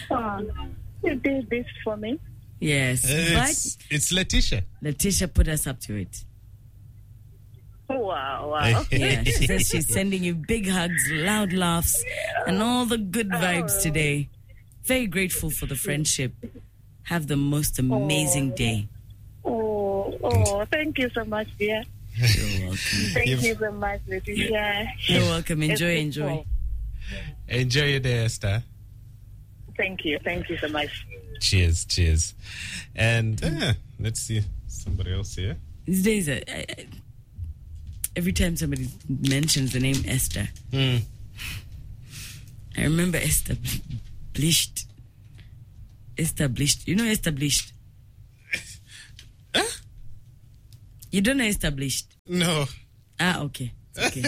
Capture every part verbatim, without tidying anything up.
Uh, you did this for me. Yes. It's, but it's Letitia. Letitia put us up to it. Wow, wow. Yeah, she says she's sending you big hugs, loud laughs, and all the good vibes Oh. today. Very grateful for the friendship. Have the most amazing Oh. day. Oh, oh, thank you so much, dear. You're welcome. Thank You've- you so much, Letitia. You're welcome. Enjoy, It's enjoy. beautiful. Enjoy your day, Esther. Thank you. Thank you so much. Cheers, cheers. And uh, let's see somebody else here. These days, I, I, every time somebody mentions the name Esther, Hmm. I remember Esther Blisht. Established. You know established? You don't know established? No. Ah, okay. Okay.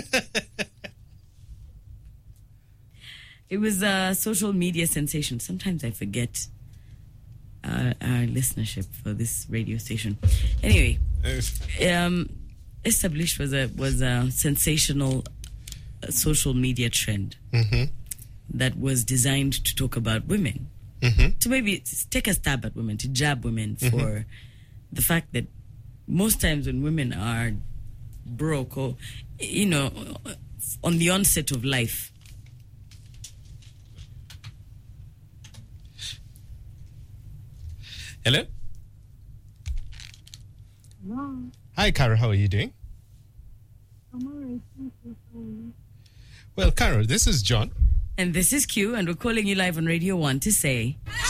It was a social media sensation. Sometimes I forget our, our listenership for this radio station. Anyway, um, established was a was a sensational uh, social media trend Mm-hmm. that was designed to talk about women. Mm-hmm. To maybe take a stab at women, to jab women for the fact that most times when women are broke or, you know, on the onset of life, Hello? Hello. Hi, Cara. How are you doing? I'm alright. Thank you. How are you? Well, Cara, this is John. and this is Q, and we're calling you live on Radio one to say...